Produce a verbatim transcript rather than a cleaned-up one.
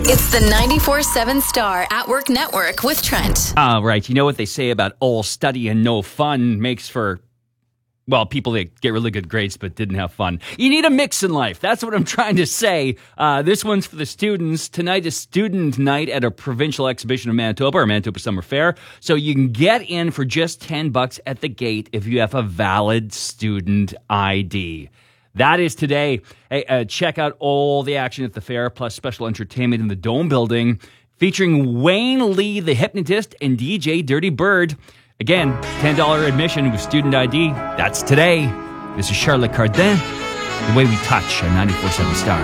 It's the ninety-four seven Star at Work Network with Trent. All right. You know what they say about all study and no fun makes for, well, people that get really good grades but didn't have fun. You need a mix in life. That's what I'm trying to say. Uh, this one's for the students. Tonight is student night at a provincial exhibition in Manitoba, or Manitoba Summer Fair. So you can get in for just ten bucks at the gate if you have a valid student I D. That is today. Hey, uh, check out all the action at the fair, plus special entertainment in the Dome building, featuring Wayne Lee, the hypnotist, and D J Dirty Bird. Again, ten dollars admission with student I D. That's today. This is Charlotte Cardin, The Way We Touch on ninety-four seven Star.